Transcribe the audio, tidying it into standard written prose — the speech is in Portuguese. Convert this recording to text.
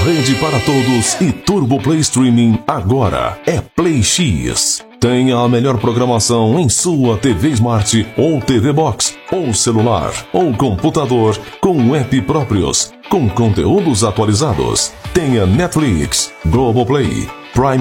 rede para todos e Turbo Play Streaming agora é Play X. Tenha a melhor programação em sua TV Smart ou TV Box, ou celular, ou computador, com app próprios, com conteúdos atualizados. Tenha Netflix, Globoplay, Prime